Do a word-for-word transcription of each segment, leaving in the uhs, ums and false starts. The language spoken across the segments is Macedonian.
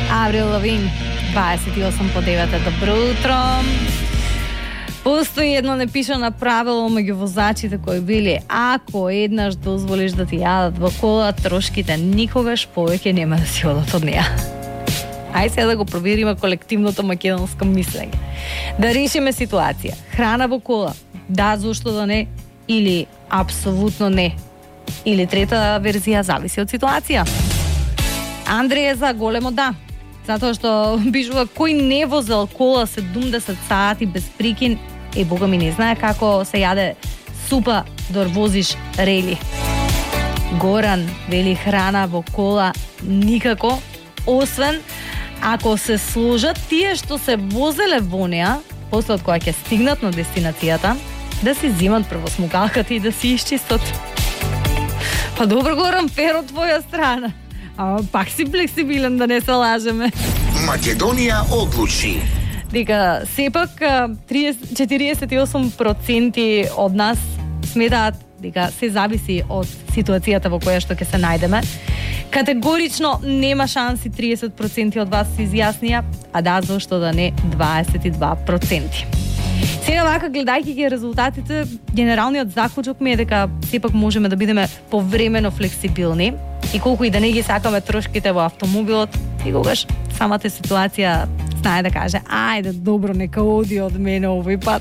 Аврил Лавин, дваесет и осум по девет. Добро утро. Постои едно непишано правило меѓу возачите кои били: ако еднаш дозволиш да ти јадат во кола, трошките никогаш повеќе нема да си одат од неа. Ај сега да го провериме колективното македонско мислење. Да решиме ситуација. Храна во кола, да, зошто да не, или апсолутно не. Или трета верзија, зависи од ситуација. Андреј е за големо да. Затоа што бижува кој не возел кола седумдесет сати без прикин, е бога ми не знае како се јаде супа дор возиш рели. Горан вели храна во кола никако, освен ако се сложат тие што се возеле во неа, после од која ќе стигнат на дестинацијата, да си зимат прво смукалката и да си исчистат. Па добро, Горан, фер од твоја страна. А пак си флексибилен, да не се лажеме. Македонија одлучи. Дека сепак четириесет и осум проценти од нас сметаат дека се зависи од ситуацијата во која што ќе се најдеме. Категорично нема шанси триесет проценти од вас се изјаснија, а да, зошто да не дваесет и два проценти. Сега вака, гледајќи ги резултатите, генералниот заклучок ми е дека сепак можеме да бидеме повремено флексибилни и колку и да не ги сакаме трошките во автомобилот, и когаш самата ситуација знае да каже: ајде, добро, нека оди од мене овој пат.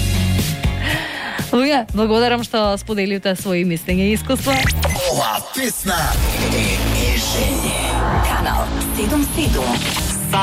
Луѓе, благодарам што споделивте своји мислења и искуства. Ова песна е Ежење. Канал седум седум.